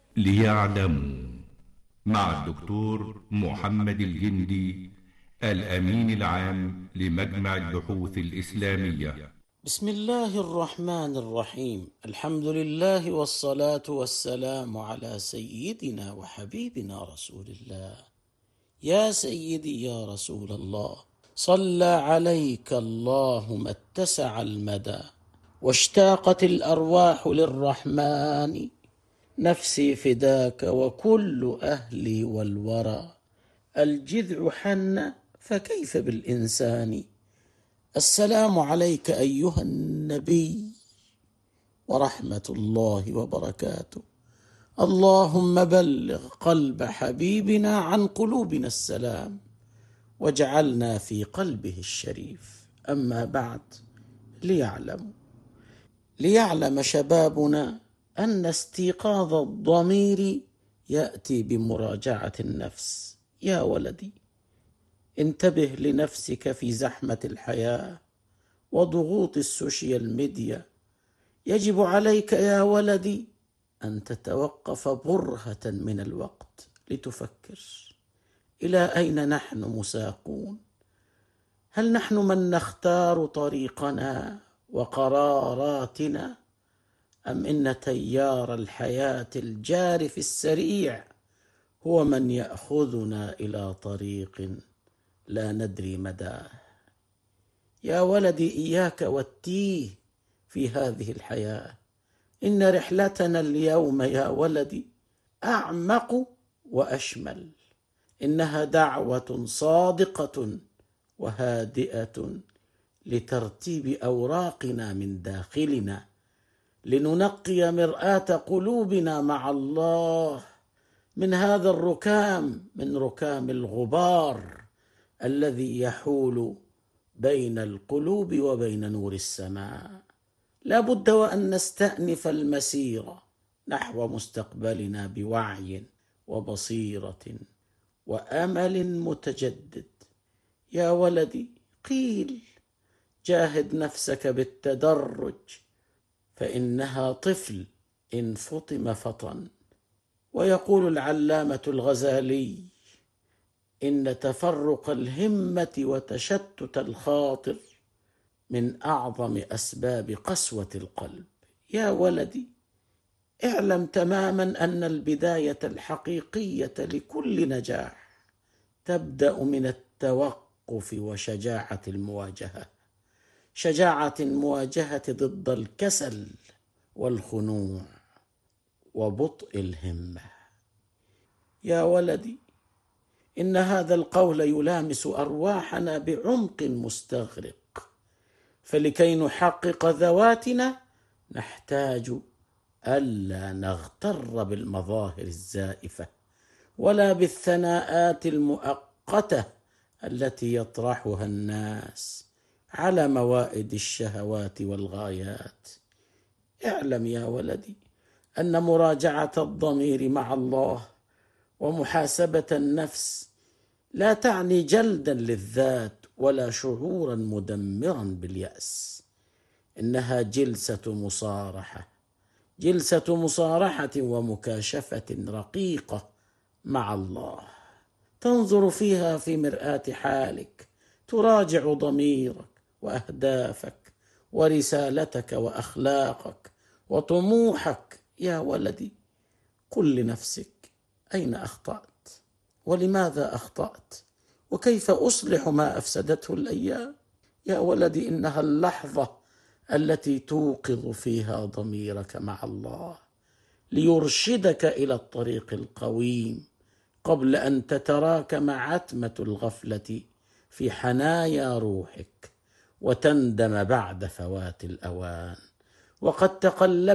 ليعلموا مع الدكتور محمد الجندي، الأمين العام لمجمع البحوث الإسلامية. بسم الله الرحمن الرحيم. الحمد لله والصلاة والسلام على سيدنا وحبيبنا رسول الله. يا سيدي يا رسول الله، صلى عليك الله ما اتسع المدى، واشتاقت الأرواح للرحمن، نفسي فداك وكل أهلي والورى. الجذع حن فكيف بالإنسان. السلام عليك أيها النبي ورحمة الله وبركاته. اللهم بلغ قلب حبيبنا عن قلوبنا السلام، واجعلنا في قلبه الشريف. أما بعد، ليعلم شبابنا أن استيقاظ الضمير يأتي بمراجعة النفس. يا ولدي، انتبه لنفسك في زحمة الحياة وضغوط السوشيال ميديا. يجب عليك يا ولدي أن تتوقف برهة من الوقت لتفكر: إلى أين نحن مساقون؟ هل نحن من نختار طريقنا وقراراتنا، أم إن تيار الحياة الجارف السريع هو من يأخذنا إلى طريق لا ندري مداه؟ يا ولدي، إياك والتيه في هذه الحياة. إن رحلتنا اليوم يا ولدي أعمق وأشمل. إنها دعوة صادقة وهادئة لترتيب أوراقنا من داخلنا، لننقي مرآة قلوبنا مع الله من هذا الركام، من ركام الغبار الذي يحول بين القلوب وبين نور السماء. لا بد وأن نستأنف المسير نحو مستقبلنا بوعي وبصيرة وأمل متجدد. يا ولدي، قيل: جاهد نفسك بالتدرج، فإنها طفل إن فطم فطن. ويقول العلامة الغزالي: إن تفرق الهمة وتشتت الخاطر من أعظم أسباب قسوة القلب. يا ولدي، اعلم تماما أن البداية الحقيقية لكل نجاح تبدأ من التوقف وشجاعة المواجهة، شجاعة المواجهة ضد الكسل والخنوع وبطء الهمة. يا ولدي، إن هذا القول يلامس أرواحنا بعمق مستغرق، فلكي نحقق ذواتنا نحتاج ألا نغتر بالمظاهر الزائفة ولا بالثناءات المؤقتة التي يطرحها الناس على موائد الشهوات والغايات. اعلم يا ولدي أن مراجعة الضمير مع الله ومحاسبة النفس لا تعني جلدا للذات ولا شعورا مدمرا باليأس. إنها جلسة مصارحة ومكاشفة رقيقة مع الله، تنظر فيها في مرآة حالك، تراجع ضميرك وأهدافك ورسالتك وأخلاقك وطموحك. يا ولدي، قل لنفسك: أين أخطأت؟ ولماذا أخطأت؟ وكيف أصلح ما أفسدته الأيام؟ يا ولدي، إنها اللحظة التي توقظ فيها ضميرك مع الله ليرشدك إلى الطريق القويم، قبل أن تتراكم عتمة الغفلة في حنايا روحك وتندم بعد فوات الأوان. وقد تقلبت